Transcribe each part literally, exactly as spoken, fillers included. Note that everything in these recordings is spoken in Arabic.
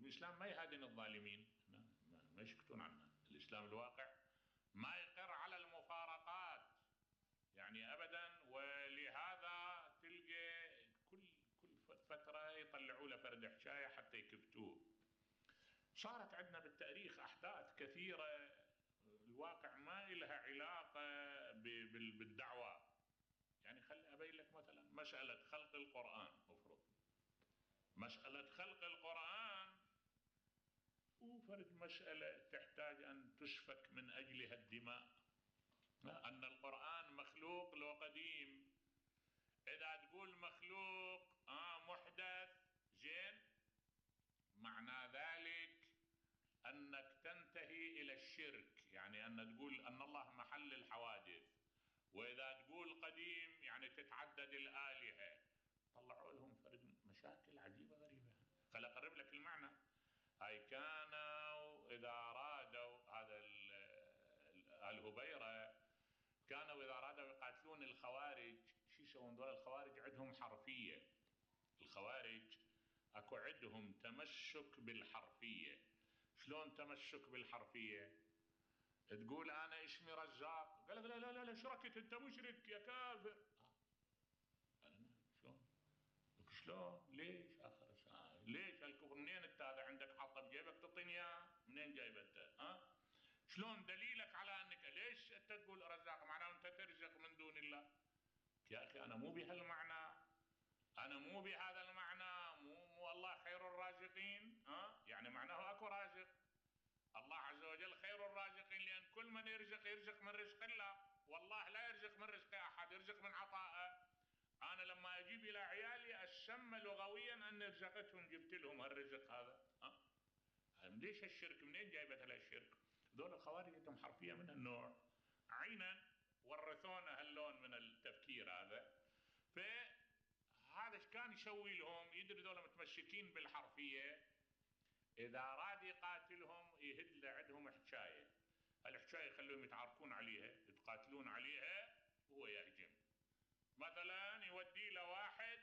الإسلام ما يهادن الظالمين، ما يسكتون عنها. الإسلام الواقع ما يقر على المفارقات يعني أبدا، ولهذا تلقى كل كل فترة يطلعوا له فرد حشاية حتى يكبتوه. صارت عندنا بالتاريخ أحداث كثيرة الواقع ما لها علاقة بالدعوة. يعني خل أبين لك مثلا مسألة خلق القرآن، مفروض مسألة خلق القرآن وفرد مسألة تحتاج أن تسفك من أجلها الدماء. أن القرآن مخلوق لو قديم، إذا تقول مخلوق آه محدث زين، معنى ذلك أنك تنتهي إلى الشرك، يعني أن تقول أن الله محل الحوادث. وإذا تقول قديم يعني تتعدد الآلهة. طلعوا لهم فرد مشاكل عجيبة غريبة. خل أقرب لك المعنى. هاي كانوا إذا أرادوا هذا الهبيرة كانوا إذا أرادوا يقاتلون الخوارج، شو يسوون دول الخوارج؟ عندهم حرفية. الخوارج أكو عندهم تمسك بالحرفية. شلون تمسك بالحرفية؟ تقول أنا اسمي رزاق، قال لك لا لا لا لا شركت أنت مشرك يا كافر. آه. أنا شلون؟ شلون؟ ليش آخر ساعة؟ ليش هالكفر؟ منين أنت هذا عندك حاطه بجيبك تعطيني إياه؟ منين جايبه أنت؟ ها؟ شلون دليلك على أنك ليش أنت تقول رزاق؟ معناه أنت ترزق من دون الله. يا أخي أنا مو بهالمعنى، أنا مو بهذا المعنى، مو مو الله خير الرازقين، ها؟ يعني معناه أكو رازق. الله عز وجل خير الرازقين، لأن كل من يرزق يرزق من رزق الله، والله لا يرزق من رزق أحد، يرزق من عطائه. أنا لما أجيب إلى عيالي السمة لغويا أن رزقتهم، جبت لهم هالرزق هذا. أه؟ ليش الشرك؟ منين جايبت هالشرك؟ ذول الخوارج عندهم حرفية من هالنوع، عينا ورثونا هاللون من التفكير هذا. فهذا ايش كان يسوي لهم؟ يدري ذول متمسكين بالحرفية، إذا أراد يقاتلهم يهد له عندهم حكاية. هالحكاية يخلوهم يتعاركون عليها، يتقاتلون عليها وهو يهجم. مثلا يودي له واحد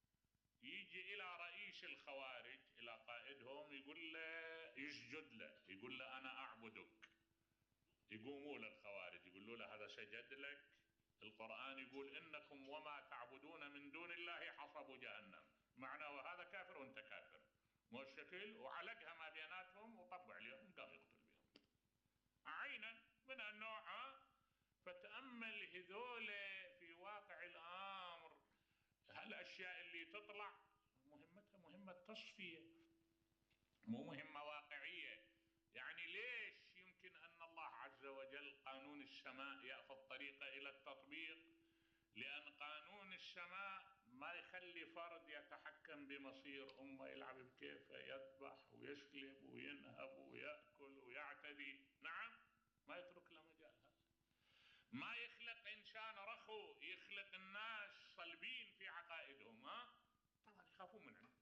يجي إلى رئيس الخوارج، إلى قائدهم، يقول له يسجد له، يقول له أنا أعبدك. يقوموا له الخوارج يقولوا له هذا سجد لك؟ القرآن يقول إنكم وما تعبدون من دون الله حصب جهنم. معناه هذا كافر وأنت كافر، مو الشكل. وعلقها ما بيناتهم وطبع عليهم قام يقتل بهم عينا من النوع. فتأمل هذول في واقع الأمر، هالأشياء اللي تطلع مهمتها مهمة تصفية، مو مهمة واقعية. يعني ليش يمكن أن الله عز وجل قانون السماء يأخذ طريقة إلى التطبيق؟ لأن قانون السماء ما يخلي فرد يتحكم بمصير أمة، يلعب بكيفه، يذبح ويسلب وينهب ويأكل ويعتدي. نعم، ما يترك له مجال. هذا ما يخلق إنسان رخو، يخلق الناس صلبين في عقائدهم. ها طبعا يخافون من عنده.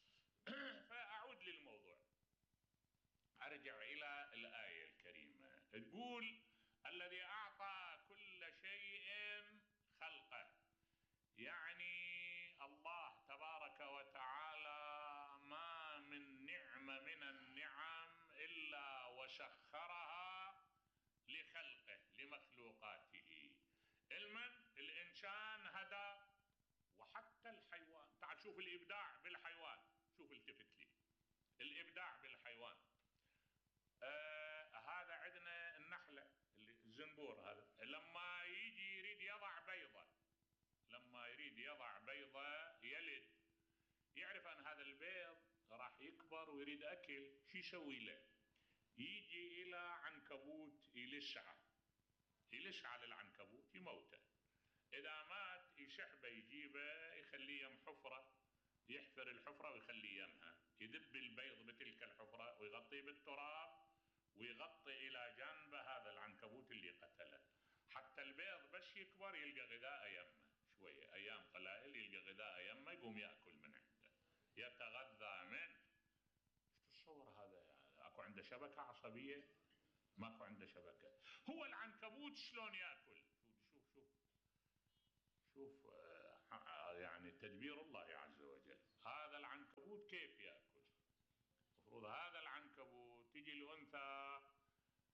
فأعود للموضوع، أرجع إلى الآية الكريمة تقول الذي أعطى كل شيء خلقه. يعني الله تبارك وتعالى ما من نعمة من النعم إلا وسخرها لخلقه لمخلوقاته. المن الإنسان هدى، وحتى الحيوان. تعال شوف الإبداع بالحيوان، شوف التفت لي الإبداع بالحيوان. آه هذا عندنا النحلة اللي الزنبور، هذا لما يجي يريد يضع بيضة، لما يريد يضع بيضة يلد، يعرف أن هذا البيض راح يكبر ويريد أكل. شو يسوي له؟ يجي إلى عنكبوت يلسعه، يلسع على العنكبوت يموته. إذا مات يسحبه يجيبه يخليه يم حفرة، يحفر الحفرة ويخليه يمها، يدب البيض بتلك الحفرة ويغطيه بالتراب ويغطي إلى جانبه هذا العنكبوت اللي قتله، حتى البيض بس يكبر يلقى غذاء يمه. شوية أيام قلائل يلقى غذاء يمه، يقوم يأكل من عنده، يتغذى منه. ايش تتصور هذا؟ يعني اكو عنده شبكة عصبية؟ ماكو عنده شبكة. هو العنكبوت شلون يأكل؟ شوف شوف شوف يعني تدبير الله عز وجل. هذا العنكبوت كيف يأكل؟ المفروض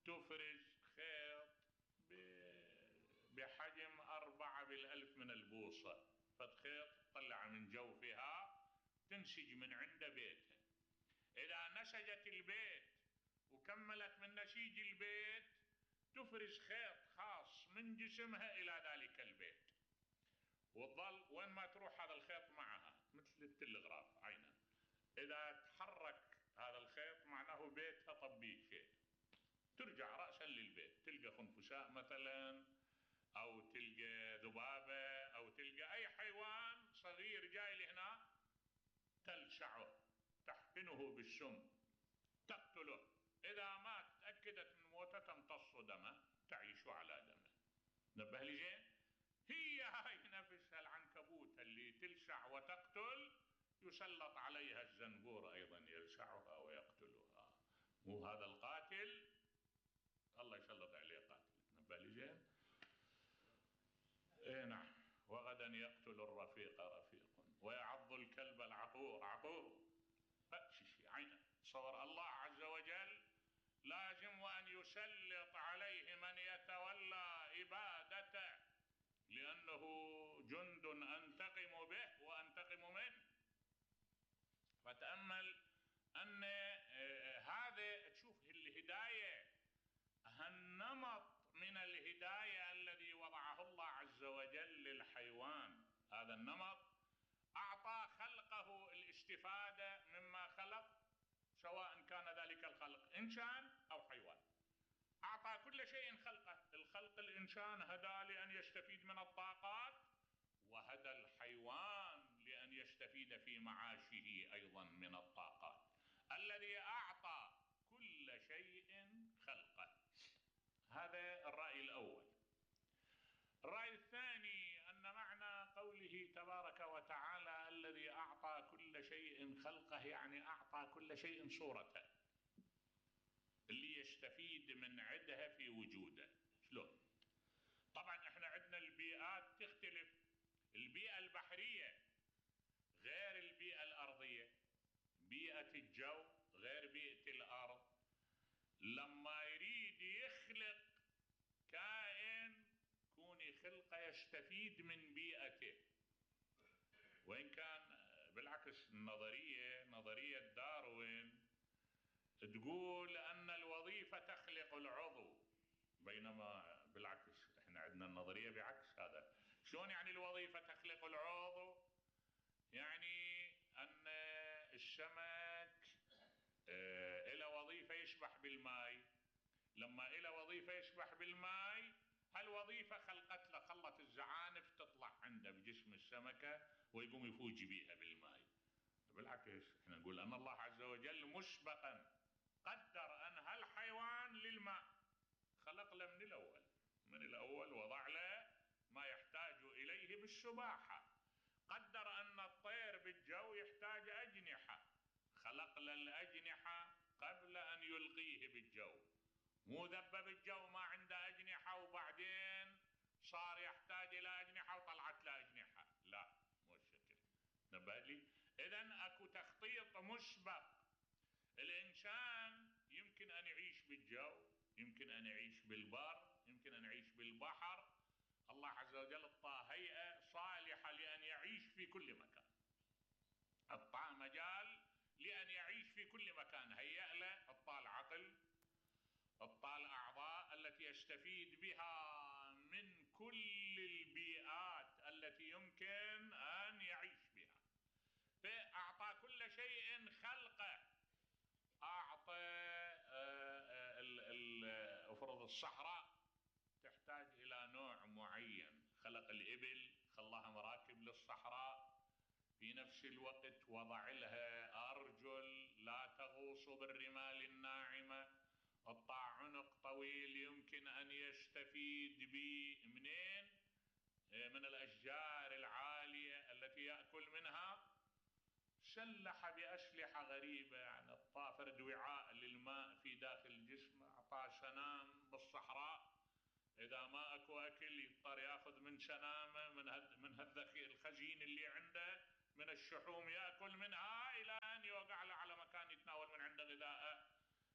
تفرز خيط بحجم أربعة بالألف من البوصة، فالخيط تطلع من جوفها تنسج من عند بيتها. إذا نسجت البيت وكملت من نسيج البيت تفرز خيط خاص من جسمها إلى ذلك البيت، وتظل وين ما تروح هذا الخيط معها مثل التلغراف عينه. إذا تحرك هذا الخيط معناه بيتها طبيب شيء، ترجع رأسا للبيت، تلقى خنفساء مثلا أو تلقى ذبابة أو تلقى أي حيوان صغير جاي لهنا تلسعه، تحقنه بالسم، تقتله. إذا مات تأكدت من موته تمتص دمه، تعيش على دمه. نبه لي زين؟ هي هاي نفسها العنكبوت اللي تلسع وتقتل يسلط عليها الزنبور أيضا يلسعها ويقتلها. مو هذا القاتل الله يسلط عليه قاتل. نبه لي زين؟ اي نعم. وغدا يقتل الرفيق رفيق ويعض الكلب العقور عقور. عينه. تصور الله عز وجل لازم وأن يسلط عليه من يتولى إبادته، لأنه جند أنتقم به وأنتقم منه. فتأمل أن هذا تشوف الهداية، النمط من الهداية الذي وضعه الله عز وجل للحيوان. هذا النمط أعطى خلقه الاستفادة مما خلق، سواء كان ذلك الخلق إنسان أو حيوان. أعطى كل شيء خلقه. الخلق الإنسان هدى لأن يستفيد من الطاقات، وهدى الحيوان لأن يستفيد في معاشه أيضا من الطاقات. الذي أعطى كل شيء خلقه. هذا الرأي الأول. الرأي الثاني أن معنى قوله تبارك وتعالى الذي أعطى كل شيء خلقه، يعني أعطى كل شيء صورته اللي يستفيد من عدها في وجوده. شلون؟ طبعا احنا عندنا البيئات تختلف. البيئة البحرية غير البيئة الأرضية، بيئة الجو غير بيئة الأرض. لما يريد يخلق كائن كون يخلقه يستفيد من بيئته، وإن كان بالعكس النظرية نظرية داروين تقول أن الوظيفة تخلق العضو، بينما بالعكس احنا عندنا النظرية بعكس هذا. شلون يعني الوظيفة تخلق العضو؟ يعني أن السمك اه له وظيفة يسبح بالماء، لما له وظيفة يسبح بالماء هالوظيفة خلقت له، خلت الزعانف تطلع عنده بجسم السمكة ويقوم يفوج بيها بالماء. بالعكس احنا نقول أن الله عز وجل مسبقا قدر أن هالحيوان للماء، خلق له من الأول، من الأول وضع له ما يحتاج إليه بالسباحة. قدر أن الطير بالجو يحتاج أجنحة، خلق له الأجنحة قبل أن يلقيه بالجو. مو ذب بالجو ما عنده أجنحة وبعدين صار يحتاج إلى أجنحة وطلعت له أجنحة، لا مو الشكل. نبه لي؟ إذن أكو تخطيط مسبق. الإنسان يمكن أن يعيش بالجو، يمكن أن يعيش بالبر، يمكن أن يعيش بالبحر. الله عز وجل اعطاه هيئة صالحة لأن يعيش في كل مكان، اعطاه مجال لأن يعيش في كل مكان، هيأ له، اعطاه العقل، اعطاه الأعضاء التي يستفيد بها من كل البيئات التي يمكن أن يعيش بها. فأعطى كل شيء خلقه. أعطى افرض الصحراء تحتاج إلى نوع معين، خلق الإبل خلاها مراكب للصحراء، في نفس الوقت وضع لها أرجل لا تغوص بالرمال الناعمة، قطع عنق طويل يمكن أن يستفيد به منين؟ من الأشجار العالية التي يأكل منها. سلح بأسلحة غريبة، يعني اعطاه فرد وعاء للماء في داخل الجسم، اعطاه سنام بالصحراء، إذا ما أكو أكل يضطر يأخذ من سنامه من هد من هالذخير الخزين اللي عنده من الشحوم يأكل منها إلى أن يوقع له على مكان يتناول من عنده غذاءه. هذا ما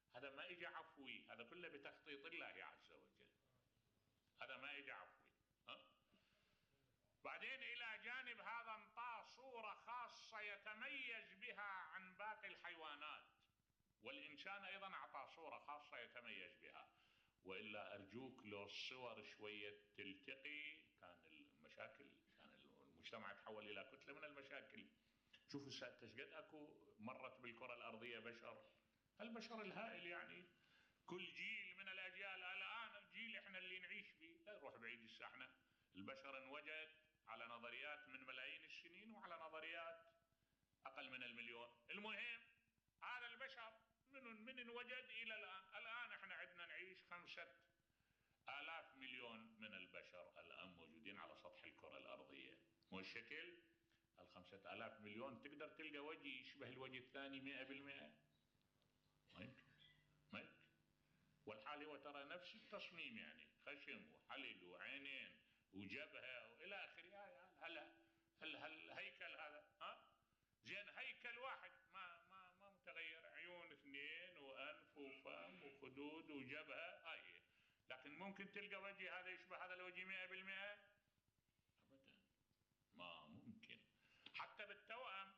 ما اجى عفوي، هذا كله بتخطيط الله عز وجل، هذا ما اجى عفوي. ها؟ بعدين الى جانب هذا انطاه صورة خاصة يتميز بها عن باقي الحيوانات، والانسان ايضا اعطاه صورة خاصة يتميز بها. والا ارجوك لو الصور شوية تلتقي كان المشاكل، كان المجتمع تحول الى كتلة من المشاكل. شوفوا سادة ايش قد اكو مرت بالكرة الارضية بشر، البشر الهائل يعني، كل جيل من الاجيال. الان الجيل احنا اللي نعيش به، لا نروح بعيد هسه، احنا البشر انوجد على نظريات من ملايين السنين وعلى نظريات اقل من المليون. المهم هذا البشر من من انوجد الى الان، الان احنا عندنا نعيش خمسة آلاف مليون من البشر الان موجودين على سطح الكرة الارضية. والشكل الخمسة آلاف مليون تقدر تلقى وجه يشبه الوجه الثاني مئة بالمئة؟ ما يمكن، ما يمكن. والحال هو ترى نفس التصميم، يعني خشم وحلق وعينين وجبهة والى اخره. هل هل هل هيكل هذا؟ ها؟ زين هيكل واحد ما ما ما متغير، عيون اثنين وانف وفم وخدود وجبهة هاي، لكن ممكن تلقى وجه هذا يشبه هذا الوجه مئة بالمئة؟ ابدا ما ممكن. حتى بالتوأم،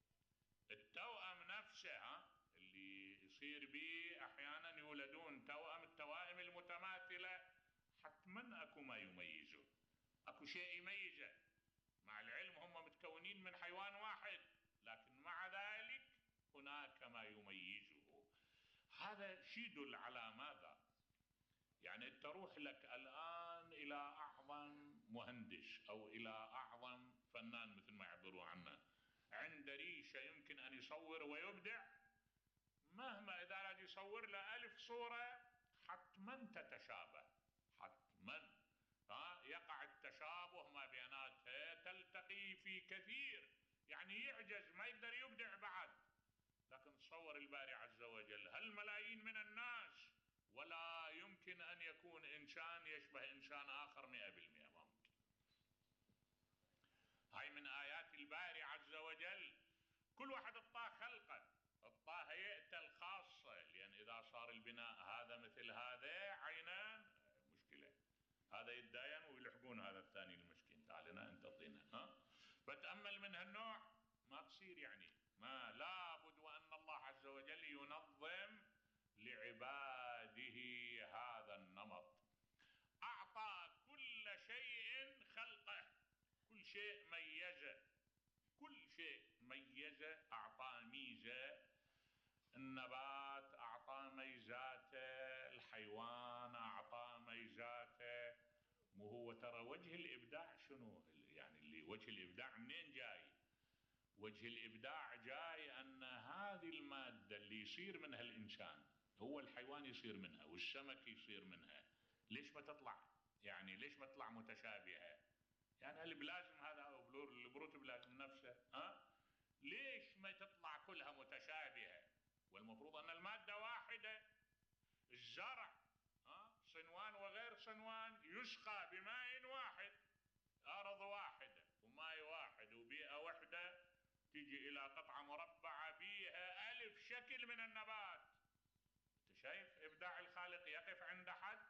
التوأم نفسه ها اللي يصير به احيانا يولدون توأم، التوائم المتماثلة حتما اكو ما يميزه، اكو شيء يميزه، مع العلم هم متكونين من حيوان واحد، لكن مع ذلك هناك ما يميزه. هذا شيء يدل على ماذا؟ يعني تروح لك الآن إلى أعظم مهندس أو إلى أعظم فنان مثل ما يعبروا عنه، عند ريشة يمكن أن يصور ويبدع، مهما إذا أراد يصور له ألف صورة حتما تتشابه، حتما ها يقع التشابه ما بيناتها، تلتقي في كثير، يعني يعجز ما يقدر يبدع بعد. لكن تصور الباري عز وجل هالملايين من الناس ولا يمكن أن يكون إنسان يشبه إنسان آخر مئة بالمئة، ما ممكن. هاي من آيات الباري عز وجل. كل واحد اطاه خلقه، اطاه هيئته الخاصة، لأن إذا صار البناء هذا مثل هذا عينان مشكلة، هذا يتداين ويلحقون هذا الثاني المسكين، تعال لنا انت اعطينا. ها فتأمل من هالنوع ما تصير، يعني ما لابد وأن الله عز وجل ينظم لعباده هذا النمط. أعطى كل شيء خلقه، كل شيء ميزه، كل شيء ميزه، أعطى ميزة. النبات أعطى ميزاته، الحيوان أعطى ميزاته. مو هو ترى وجه الإبداع شنو؟ يعني اللي وجه الإبداع منين جاي؟ وجه الإبداع جاي أن هذه المادة اللي يصير منها الإنسان هو الحيوان يصير منها والسمك يصير منها، ليش ما تطلع؟ يعني ليش ما تطلع متشابهة؟ يعني البلازم هذا أو البروتوبلازم نفسه، ها ليش ما تطلع كلها متشابهة؟ والمفروض أن المادة واحدة. الزرع ها صنوان وغير صنوان يسقى بماء واحد، أرض واحدة وماء واحد وبيئة واحدة، تيجي إلى قطعة مربعة بيها ألف شكل من النبات. أنت شايف إبداع الخالق يقف عند حد؟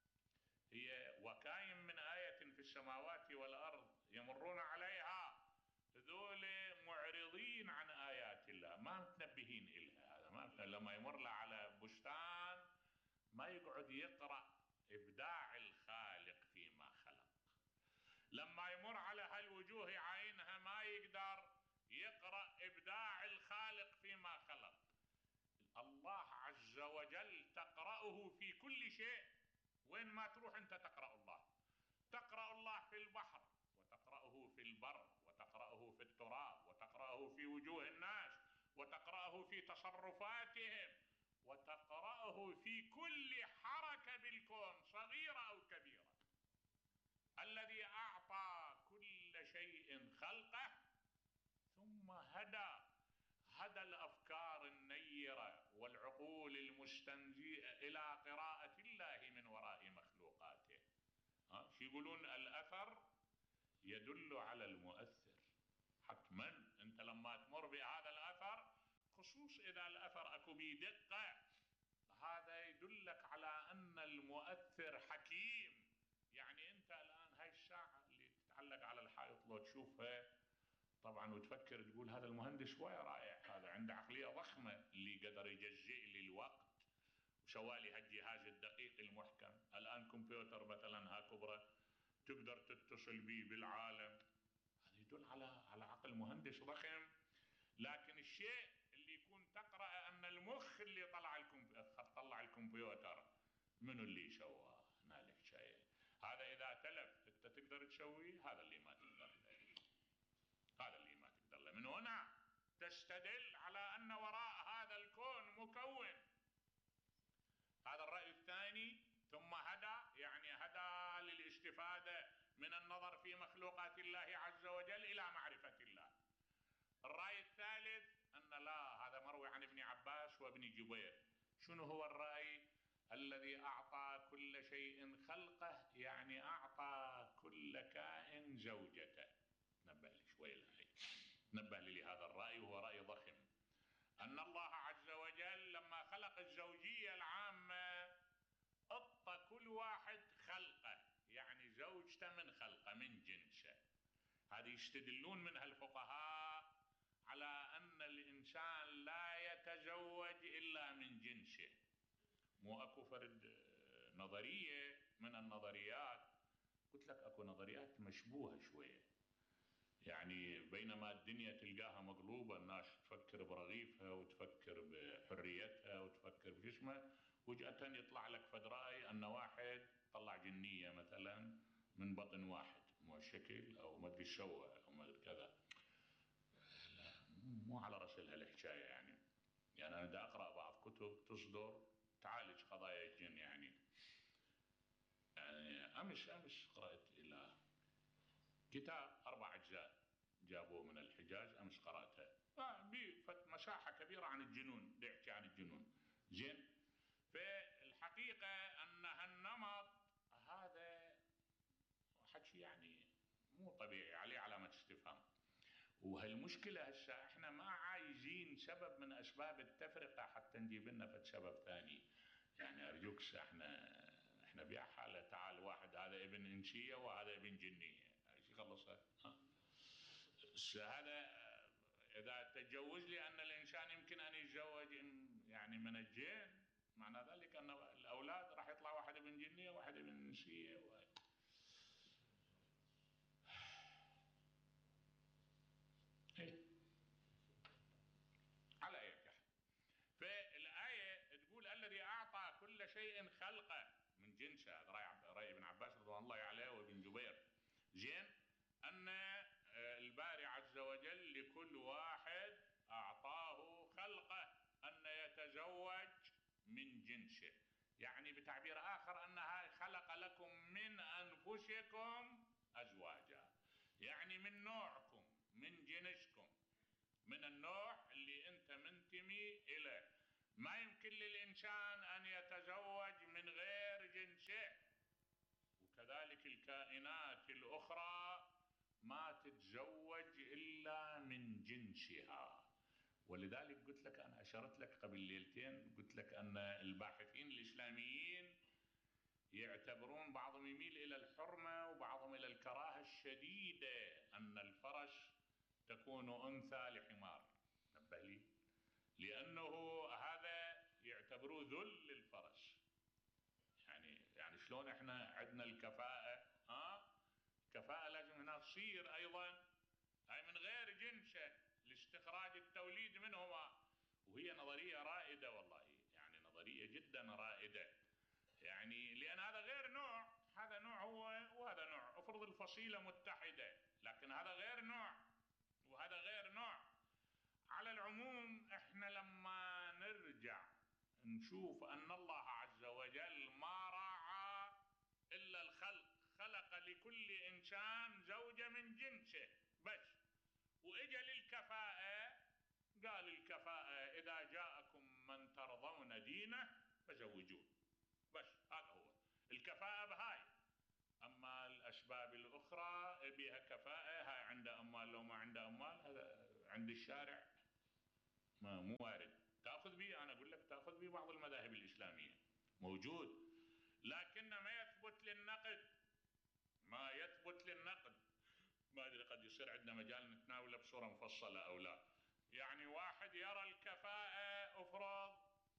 هي وكاين من آية في السماوات والأرض يمرون عليها، هذول معرضين عن آيات الله، ما متنبهين إلها. هذا ما لما يمر له على بستان ما يقعد يقرأ إبداع الخالق فيما خلق، لما يمر على هالوجوه يعاينها ما يقدر يقرأ إبداع الخالق فيما خلق. الله عز وجل تقرأه في كل شيء، وين ما تروح أنت تقرأ الله، تقرأ الله في البحر وتقرأه في البر وتقرأه في التراب وتقرأه في وجوه الناس وتقرأه في تصرفاتهم وتقرأه في كل حركة بالكون صغيرة أو كبيرة. الذي أعطى كل شيء خلقه ثم هدى هدى الأفكار النيرة والعقول المستنزئة إلى قراءة الله من وراء مخلوقاته. ها شو يقولون؟ الأثر يدل على المؤثر. حتما أنت لما تمر بهذا الأثر، خصوص إذا الأثر أكو بيه دقة، هذا يدلك على أن المؤثر حكيم. يعني أنت الآن هاي الساعة اللي تتعلق على الحائط لو تشوفها طبعا وتفكر تقول هذا المهندس وين رايح، هذا عنده عقلية ضخمة اللي قدر يجزئ لي الوقت وسوالي هالجهاز الدقيق المحكم. الآن كمبيوتر مثلا ها كبرى تقدر تتصل به بالعالم، هذا يدل على على عقل مهندس ضخم. لكن الشيء اللي يكون تقرأ أن المخ اللي طلع الكمبيوتر طلع الكمبيوتر منو اللي سواه هنالك شيء، هذا إذا تلف أنت تقدر تسويه، هذا اللي ما تقدر له. هذا اللي ما تقدر له. من هنا تستدل على أن وراء هذا الكون مكون. هذا الرأي الثاني. ثم هدى، يعني هدى للاستفادة من النظر في مخلوقات الله عز وجل إلى معرفة الله. الرأي الثالث أن لا، هذا مروي عن ابن عباس وابن جبير. شنو هو الرأي؟ الذي أعطى كل شيء خلقه، يعني أعطى كل كائن زوجته. نبه لي شوي الآية، نبه لي هذا الرأي وهو رأي ضخم. أن الله عز وجل لما خلق الزوجية العامة أعطى كل واحد خلقه، يعني زوجته من خلقه من جنسه. هذه يستدلون منها الفقهاء على أن الإنسان لا يتزوج إلا من جنسه. مو أكو فرد نظرية من النظريات، قلت لك أكو نظريات مشبوهة شوية، يعني بينما الدنيا تلقاها مقلوبة، الناس تفكر برغيفها وتفكر بحريتها وتفكر بجسمها، وجأة يطلع لك فد رأي أن واحد طلع جنية مثلا من بطن واحد، مو الشكل أو ما أدري سوى أو ما أدري كذا. لا، مو على رسلها الحكاية يعني. يعني أنا دا أقرأ بعض كتب تصدر تعالج قضايا الجن يعني. يعني أمس أمس قرأت إلى كتاب أربع أجزاء جابوه من الحجاز، أمس قرأتها، آه مساحة كبيرة عن الجنون، بيحكي عن الجنون. زين، فالحقيقة أن هالنمط هذا حكي يعني مو طبيعي، عليه علامة استفهام. وهالمشكلة هسه احنا ما عايزين سبب من أسباب التفرقة حتى نجيب لنا فد سبب ثاني. يعني أرجوك، احنا احنا بيع حالة، تعال واحد هذا ابن إنسية وهذا ابن جنية، ايش يخلصها؟ هذا إذا تجوز لي أن الإنسان يمكن أن يتزوج يعني من الجن، معنى ذلك أن الأولاد راح يطلع واحد ابن جنية وواحد ابن إنسية و... إيه؟ على أي حال، فالآية تقول الذي أعطى كل شيء خلقه من جنسه. هذا رأي, رأي ابن عباس رضوان الله عليه وابن جبير. زين، أن الباري عز وجل لكل واحد أعطاه خلقه أن يتزوج من جنسه، يعني بتعبير آخر أنها خلق لكم من أنفسكم أزواجا، يعني من نوعكم من جنسكم، من النوع اللي أنت منتمي إليه. ما يمكن للإنسان أن يتزوج من غير جنسه، وكذلك الكائنات الأخرى ما تتزوج إلا من جنسها. ولذلك قلت لك، أنا أشرت لك قبل ليلتين، قلت لك أن الباحثين الإسلاميين يعتبرون بعضهم يميل إلى الحرمة وبعضهم إلى الكراهة الشديدة أن الفرس تكون أنثى لحمار. نبه لي، لأنه هذا يعتبروه ذل للفرس. يعني يعني شلون احنا عندنا الكفاءة، ها كفاءة لازم هنا تصير أيضا، هاي من غير جنسه لاستخراج التوليد منهما. وهي نظرية رائدة والله، يعني نظرية جدا رائدة، يعني لأن هذا غير نوع، هذا نوع هو وهذا نوع، افرض الفصيلة متحدة، لكن هذا غير نوع وهذا غير نوع. على العموم احنا لما نرجع نشوف أن الله عز وجل ما راعى إلا الخلق، خلق لكل إنسان زوجة من جنسه بس، وإجا للكفاءة قال الكفاءة إذا جاءكم من ترضون دينه فزوجوه، بس هذا هو الكفاءة بهاي. أما الأسباب الأخرى بها كفاءة، هاي عنده أموال لو ما عنده أموال، هذا عند الشارع ما مو وارد. تأخذ به، أنا أقول لك تأخذ به بعض المذاهب الإسلامية الإسلامية موجود، لكن ما يثبت للنقد، ما يثبت للنقد. ما أدري قد يصير عندنا مجال نتناوله بصورة مفصلة أو لا. يعني واحد يرى الكفاءة أفرض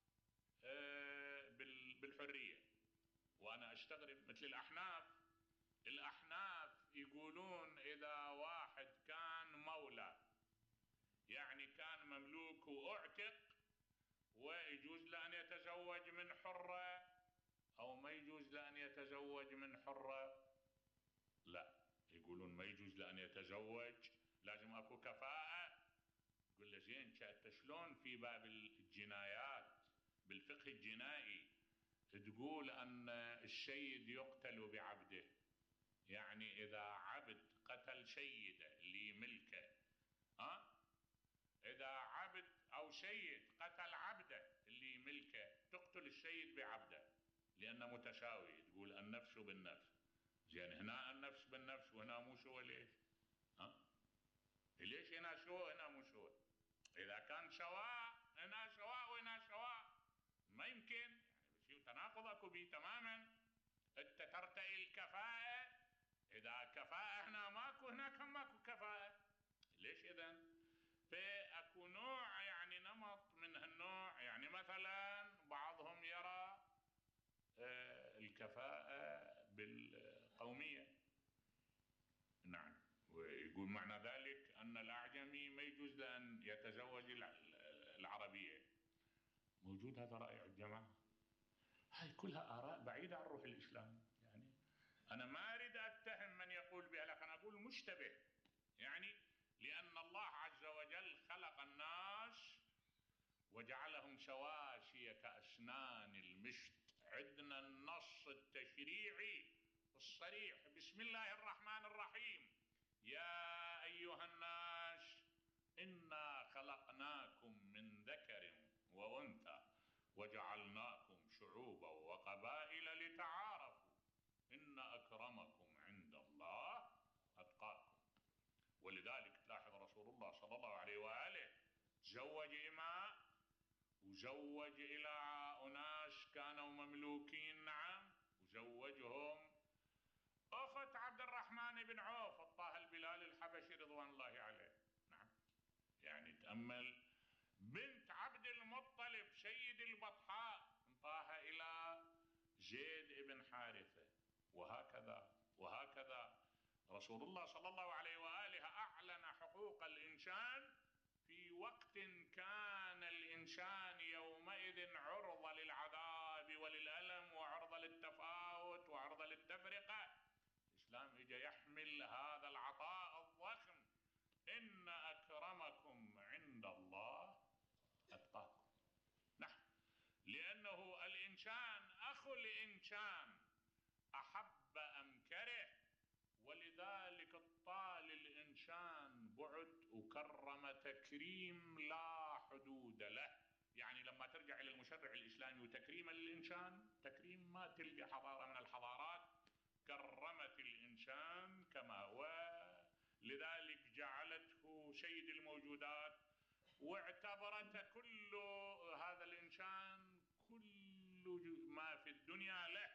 بالحرية، وأنا أستغرب مثل الأحناف. الأحناف يقولون إذا واحد كان مولى، يعني كان مملوك وأعتق، ويجوز له أن يتزوج من حرة أو ما يجوز له أن يتزوج من حرة؟ لا، يقولون ما يجوز له أن يتزوج، لازم أكو كفاءة. يقول له زين، انت شلون في باب الجنايات بالفقه الجنائي تقول أن السيد يقتل بعبده؟ يعني إذا عبد قتل سيده اللي ملكه، ها؟ إذا عبد أو سيد قتل عبده اللي ملكه، تقتل السيد بعبده لأنه متساوي. تقول النفس بالنفس. زين، هنا النفس بالنفس وهنا مو شو، ليش؟ ها؟ ليش هنا شو هنا مو شو؟ إذا كان سواء، هنا سواء وهنا سواء، ما يمكن، يعني شيء تناقض اكو بيه تماما. انت ترتئي الكفاءة، إذا كفاءة هنا ماكو، هناك هم ماكو كفاءة، ليش إذن؟ فأكو نوع، يعني نمط من هالنوع. يعني مثلا بعضهم يرى الكفاءة بالقومية، نعم، ويقول معنى ذلك أن الأعجمي ما يجوز له أن يتزوج العربية. موجود هذا رأي الجماعة؟ هاي كلها آراء بعيدة عن روح الإسلام. يعني أنا ما أريد أتهم من يقول بها، لكن أقول مشتبه. يعني لأن الله عز وجل خلق الناس وجعلهم سواسية كأسنان المشط. عندنا النص التشريعي الصريح، بسم الله الرحمن الرحيم: يا أيها الناس إنا خلقناكم من ذكر وأنثى وجعلناكم شعوبا وقبائل لتعارفوا إن أكرمكم عند الله أتقاكم. ولذلك تلاحظ رسول الله صلى الله عليه وآله تزوج إماء وزوج إلى أناس كانوا مملوكين، نعم، وزوجهم أخت عبد الرحمن بن عوف الطاهر البلال الحبشي رضوان الله عليه، نعم. يعني تأمل، بنت عبد المطلب سيد البطحاء انطاها إلى زيد بن حارثة، وهكذا وهكذا. رسول الله صلى الله عليه وآله أعلن حقوق الإنسان في وقت كان الإنسان يومئذ عرضة للعذاب وللألم وعرضة للتفاوت وعرضة للتفرقة. الإسلام إجا يحمل هذا العطاء الضخم: إن أكرمكم عند الله أتقاكم. نعم، لأنه الإنسان أخو الإنسان، أحب أم كره، ولذلك الطال الإنسان بعد وكرم تكريم لا حدود له. يعني لما ترجع إلى المشرع الإسلامي وتكريم للإنسان، تكريم ما تلقى حضارة من الحضارات كرمت الإنسان كما هو، لذلك جعلته سيد الموجودات واعتبرته كل هذا الإنسان كل ما في الدنيا له.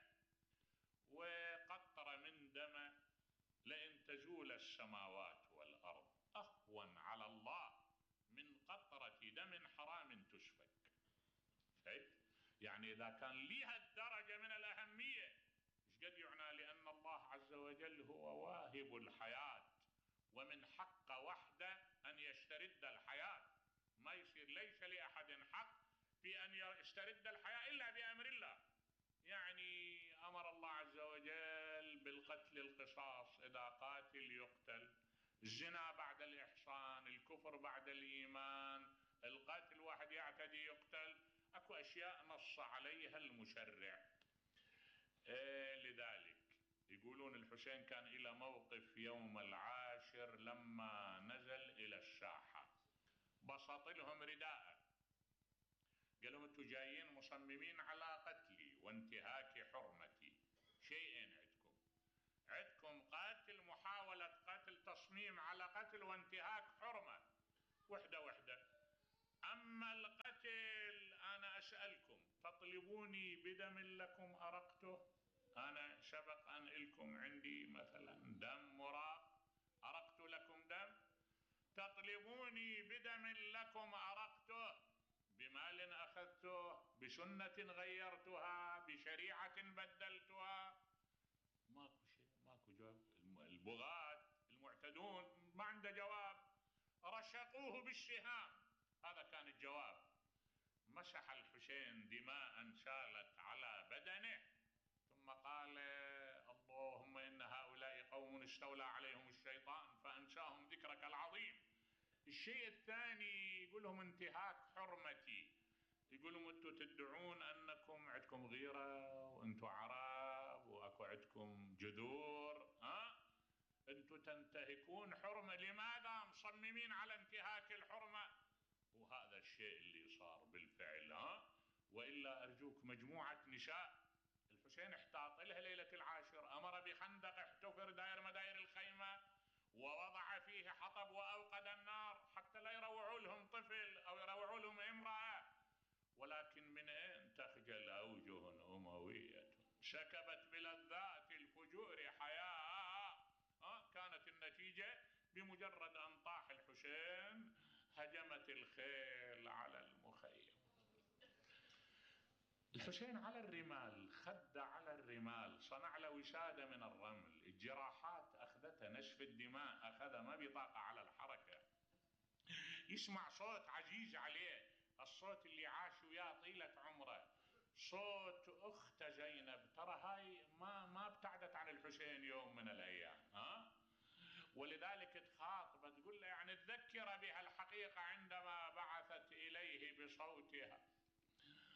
وقطر من دمه لئن تزول السماوات والأرض أهون على الله من قطرة دم حرام تسفك. شايف؟ يعني إذا كان لها الدرجة من الأهمية، إيش قد يعنى؟ لأن الله عز وجل هو واهب الحياة، ومن حق وحده أن يسترد الحياة. ما يصير، ليس لأحد حق في أن يسترد الحياة إلا بأمر الله. يعني أمر الله عز وجل بالقتل القصاص، إذا قاتل يقتل، الزنا بعد الإحصان، الكفر بعد الإيمان، القتل واحد يعتدي يقتل. أكو أشياء نص عليها المشرع. إيه لذلك يقولون الحسين كان إلى موقف يوم العاشر لما نزل إلى الساحة، بسط لهم رداءه، قال لهم انتم جايين مصممين على قتلي وانتهاك حرمتي. شيئين عندكم: عندكم قتل، محاولة قتل، تصميم على قتل وانتهاك حرمة، وحدة وحدة. أما القتل أنا أسألكم تطلبون تطلبوني بدم لكم أرقته؟ أنا سبق أن إلكم عندي مثلا دم مراق، أرقت لكم دم. تطلبوني بدم لكم أرقته، بمال أخذته، بسنة غيرتها، بشريعة بدلتها. ماكو شيء، ماكو جواب. البغاة المعتدون ما عنده جواب. رشقوه بالسهام، هذا كان الجواب. مسح الحسين دماء سالت على بدنه، ثم قال: اللهم إن هؤلاء قوم استولى عليهم الشيطان فأنساهم ذكرك العظيم. الشيء الثاني يقول لهم انتهاك حرمتي، يقول لهم انتم تدعون انكم عندكم غيره وانتم عرب واكو عندكم جذور، ها؟ انتم تنتهكون حرمه، لماذا مصممين على انتهاك الحرمه؟ وهذا الشيء اللي صار بالفعل. ها؟ والا ارجوك، مجموعه نساء الحسين احتاط لها ليله العاشر، امر بخندق احتفر داير مداير الخيمه، ووضع فيه حطب وأوقد النار حتى لا يروعوا لهم طفل أو يروعوا لهم امرأة. ولكن من أين تخجل أوجه أموية سكبت بلذات الفجور حياة؟ أه؟ كانت النتيجة بمجرد أن طاح الحسين هجمت الخيل على المخيم. الحسين على الرمال، خد على الرمال، صنع له وسادة من الرمل، الجراحات أخذته، نشف الدماء أخذ، ما بيطاقة على الحركة. يسمع صوت عزيز عليه، الصوت اللي عاش وياه طيلة عمره، صوت أخت زينب. ترى هاي ما ما ابتعدت عن الحسين يوم من الأيام، ها؟ ولذلك تخاطبه تقول له يعني تذكر بها الحقيقة عندما بعثت إليه بصوتها